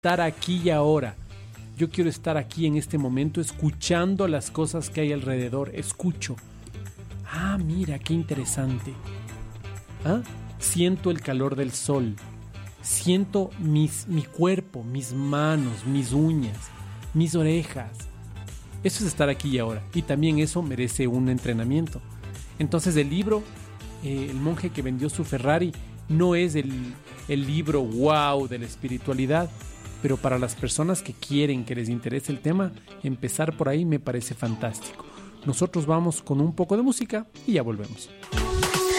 estar aquí y ahora. Yo quiero estar aquí en este momento escuchando las cosas que hay alrededor. Escucho. Ah, mira, qué interesante. ¿Ah? Siento el calor del sol. Siento mi cuerpo, mis manos, mis uñas, mis orejas. Eso es estar aquí y ahora. Y también eso merece un entrenamiento. Entonces el libro, El monje que vendió su Ferrari, no es el libro wow de la espiritualidad. Pero para las personas que quieren, que les interese el tema, empezar por ahí me parece fantástico. Nosotros vamos con un poco de música y ya volvemos.